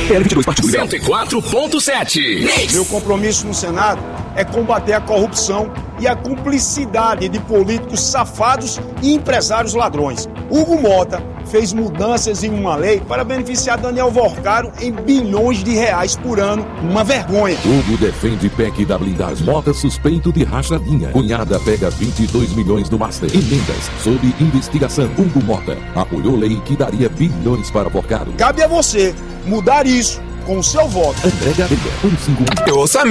PL 22, partido liberal. 104.7. Meu compromisso no Senado é combater a corrupção e a cumplicidade de políticos safados e empresários ladrões. Hugo Mota fez mudanças em uma lei para beneficiar Daniel Vorcaro em bilhões de reais por ano. Uma vergonha. Hugo defende PEC da blindagem. Mota suspeito de rachadinha. Cunhada pega 22 milhões do Master. Emendas sob investigação. Hugo Mota apoiou lei que daria bilhões para Vorcaro. Cabe a você mudar isso com o seu voto. André Gadelha, 151. Ouça